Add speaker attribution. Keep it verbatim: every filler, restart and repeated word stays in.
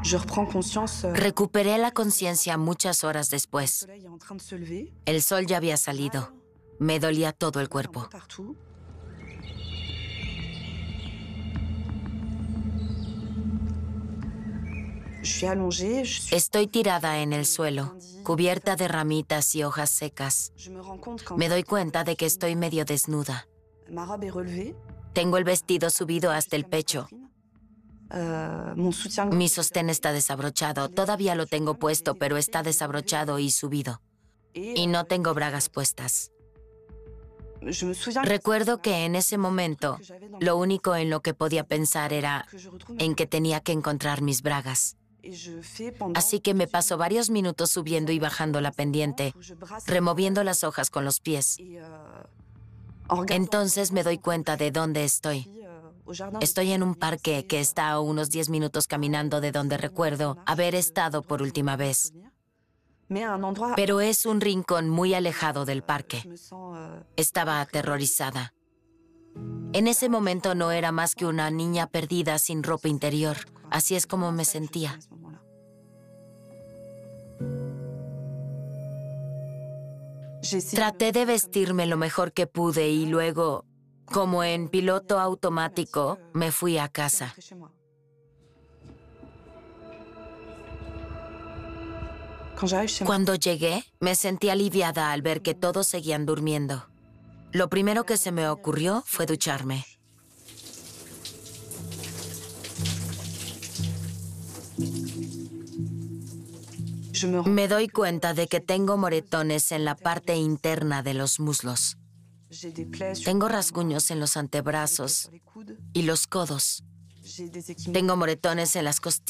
Speaker 1: Recuperé la conciencia muchas horas después. El sol ya había salido. Me dolía todo el cuerpo. Estoy tirada en el suelo, cubierta de ramitas y hojas secas. Me doy cuenta de que estoy medio desnuda. Tengo el vestido subido hasta el pecho. Mi sostén está desabrochado. Todavía lo tengo puesto, pero está desabrochado y subido. Y no tengo bragas puestas. Recuerdo que en ese momento, lo único en lo que podía pensar era en que tenía que encontrar mis bragas. Así que me paso varios minutos subiendo y bajando la pendiente, removiendo las hojas con los pies. Entonces me doy cuenta de dónde estoy. Estoy en un parque que está a unos diez minutos caminando de donde recuerdo haber estado por última vez. Pero es un rincón muy alejado del parque. Estaba aterrorizada. En ese momento no era más que una niña perdida sin ropa interior. Así es como me sentía. Traté de vestirme lo mejor que pude y luego, como en piloto automático, me fui a casa. Cuando llegué, me sentí aliviada al ver que todos seguían durmiendo. Lo primero que se me ocurrió fue ducharme. Me doy cuenta de que tengo moretones en la parte interna de los muslos. Tengo rasguños en los antebrazos y los codos. Tengo moretones en las costillas.